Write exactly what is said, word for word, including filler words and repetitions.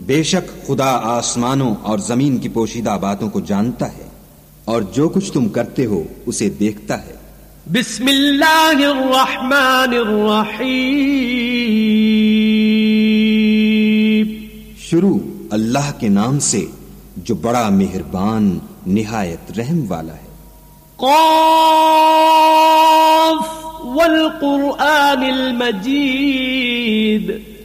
बेशक खुदा आसमानों और जमीन की पोशीदा बातों को जानता है और जो कुछ तुम करते हो उसे देखता है। बिस्मिल्लाहिर्रहमानिर्रहीम। शुरू अल्लाह के नाम से जो बड़ा मेहरबान निहायत रहम वाला है। क़ाफ़ वल क़ुरआनिल मजीद।